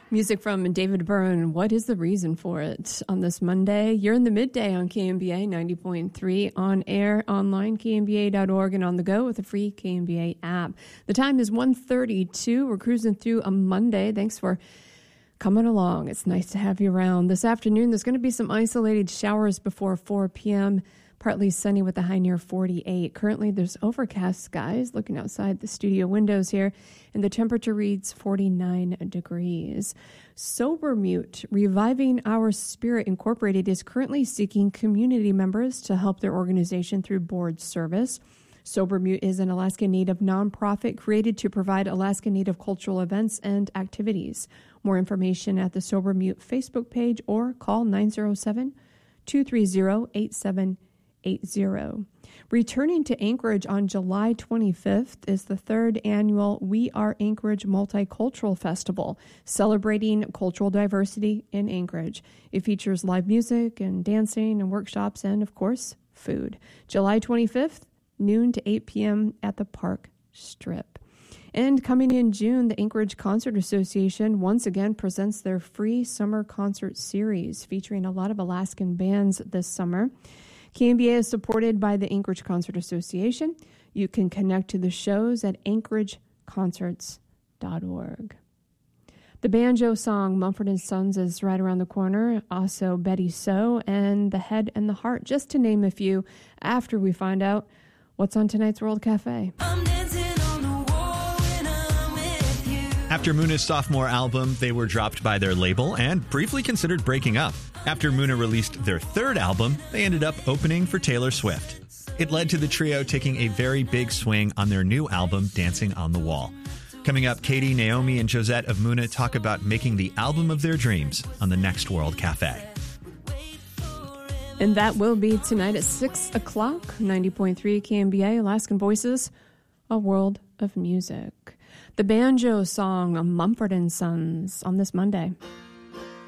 Music from David Byrne, What is the Reason for It? On this Monday, you're in the midday on KMBA 90.3, on air, online, kmba.org, and on the go with a free KMBA app. The time is 1:32. We're cruising through a Monday. Thanks for coming along. It's nice to have you around. This afternoon, there's going to be some isolated showers before 4 p.m., partly sunny with a high near 48. Currently, there's overcast skies looking outside the studio windows here, and the temperature reads 49 degrees. Sober Mute, Reviving Our Spirit Incorporated, is currently seeking community members to help their organization through board service. Sober Mute is an Alaska Native nonprofit created to provide Alaska Native cultural events and activities. More information at the Sober Mute Facebook page or call 907-230-8780. Returning to Anchorage on July 25th is the third annual We Are Anchorage Multicultural Festival, celebrating cultural diversity in Anchorage. It features live music and dancing and workshops and, of course, food. July 25th, noon to 8 p.m. at the Park Strip. And coming in June, the Anchorage Concert Association once again presents their free summer concert series featuring a lot of Alaskan bands this summer. KMBA is supported by the Anchorage Concert Association. You can connect to the shows at anchorageconcerts.org. The banjo song Mumford & Sons is right around the corner. Also Betty So and The Head and the Heart, just to name a few, after we find out what's on tonight's World Cafe. After Muna's sophomore album, they were dropped by their label and briefly considered breaking up. After Muna released their third album, they ended up opening for Taylor Swift. It led to the trio taking a very big swing on their new album, Dancing on the Wall. Coming up, Katie, Naomi, and Josette of Muna talk about making the album of their dreams on the next World Cafe. And that will be tonight at 6 o'clock, 90.3 KMBA, Alaskan Voices, a world of music. The banjo song Mumford & Sons on this Monday.